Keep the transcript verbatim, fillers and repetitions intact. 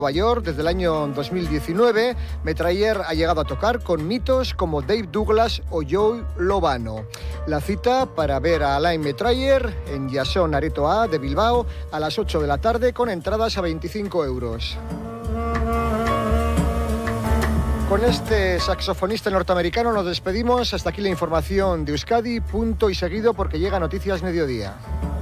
Nueva York desde el año dos mil diecinueve. Metrayer ha llegado a tocar con mitos como Dave Douglas o Joe Lovano. La cita para ver a Alain Metrayer en Jason Areto A de Bilbao a las ocho de la tarde con entradas a veinticinco euros. Con este saxofonista norteamericano nos despedimos. Hasta aquí la información de Euskadi, punto y seguido porque llega Noticias Mediodía.